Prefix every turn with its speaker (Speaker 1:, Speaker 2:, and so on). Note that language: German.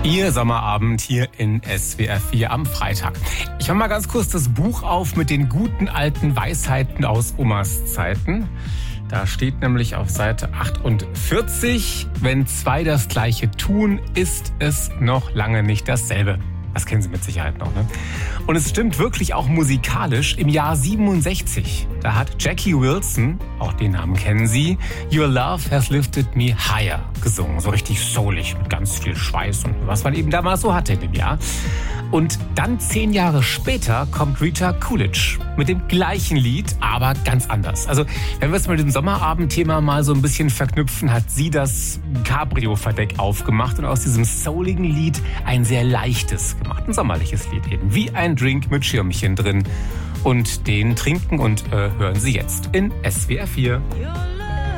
Speaker 1: Ihr Sommerabend hier in SWR 4 am Freitag. Ich mache mal ganz kurz das Buch auf mit den guten alten Weisheiten aus Omas Zeiten. Da steht nämlich auf Seite 48, wenn zwei das Gleiche tun, ist es noch lange nicht dasselbe. Das kennen Sie mit Sicherheit noch, ne? Und es stimmt wirklich auch musikalisch. Im Jahr 67, da hat Jackie Wilson, auch den Namen kennen Sie, Your Love Has Lifted Me Higher gesungen. So richtig soulig, mit ganz viel Schweiß und was man eben damals so hatte in dem Jahr. Und dann 10 Jahre später kommt Rita Coolidge mit dem gleichen Lied, aber ganz anders. Also wenn wir es mit dem Sommerabendthema mal so ein bisschen verknüpfen, hat sie das Cabrio-Verdeck aufgemacht und aus diesem souligen Lied ein sehr leichtes gemacht. Ein sommerliches Lied eben, wie ein Drink mit Schirmchen drin. Und den trinken und hören Sie jetzt in SWR 4.